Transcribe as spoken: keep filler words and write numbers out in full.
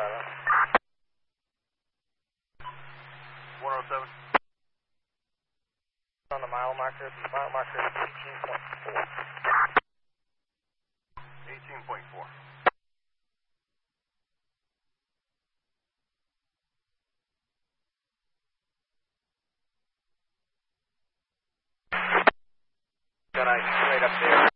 one oh seven. On the mile marker, mile marker is eighteen point four. eighteen point four. Got I straight up there.